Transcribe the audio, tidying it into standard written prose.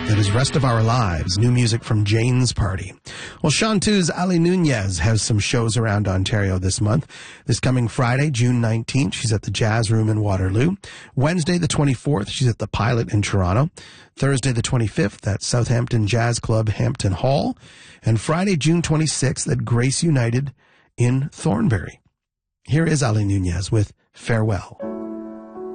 That is Rest of Our Lives, new music from Jane's Party. Well, Chanteuse Ali Nunez has some shows around Ontario this month. This coming Friday, June 19th, she's at the Jazz Room in Waterloo. Wednesday, the 24th, she's at the Pilot in Toronto. Thursday, the 25th, at Southampton Jazz Club, Hampton Hall. And Friday, June 26th, at Grace United in Thornbury. Here is Ali Nunez with Farewell.